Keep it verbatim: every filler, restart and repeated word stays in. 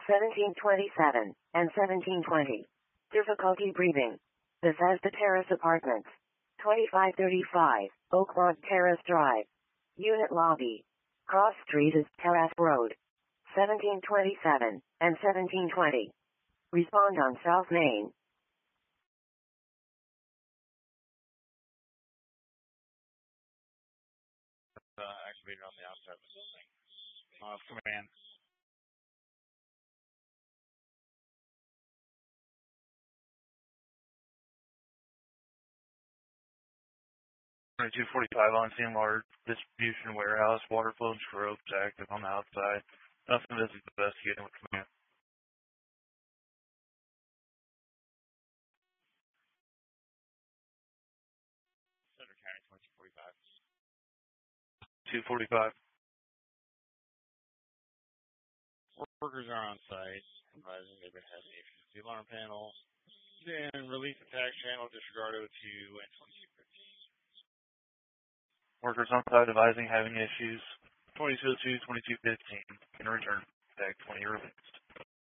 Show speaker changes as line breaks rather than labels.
seventeen twenty-seven and seventeen twenty. Difficulty breathing. Bethesda Terrace Apartments. twenty-five thirty-five, Oakmont Terrace Drive. Unit lobby. Cross Street is Terrace Road. seventeen twenty-seven and seventeen twenty. Respond on South Main.
Uh, activated on the outside of the building. Uh, command.
twenty-two forty-five on scene, large distribution warehouse, water flow and strobes active on the outside. Nothing visible to investigate with command.
Center County twenty-two forty-five.
two forty-five.
Workers are on site, advising they've been having issues with the alarm panel. Then release attack channel, disregard O two and twenty-two fifteen.
Workers on site advising having issues. twenty-two oh two, twenty-two fifteen. Can return. Tag twenty released.